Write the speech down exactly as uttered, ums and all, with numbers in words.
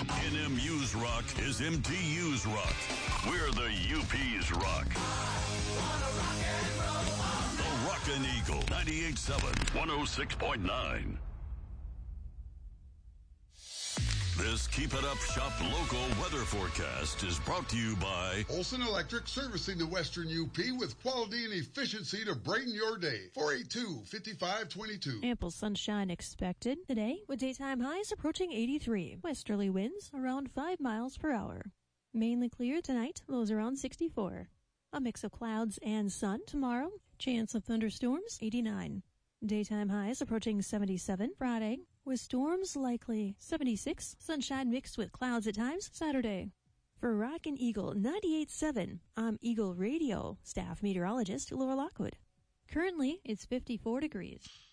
N M U's rock is M T U's rock. We're the U P's rock. The Rockin' Eagle, ninety-eight point seven, one oh six point nine. This Keep It Up Shop local weather forecast is brought to you by Olson Electric, servicing the Western U P with quality and efficiency to brighten your day. four eight two, five five two two. Ample sunshine expected today with daytime highs approaching eighty-three. Westerly winds around five miles per hour. Mainly clear tonight, lows around sixty-four. A mix of clouds and sun tomorrow. Chance of thunderstorms, eighty-nine. Daytime highs approaching seventy-seven Friday, with storms likely. seventy-six, sunshine mixed with clouds at times Saturday. For Rockin' Eagle ninety-eight point seven, I'm Eagle Radio staff meteorologist Laura Lockwood. Currently, it's fifty-four degrees.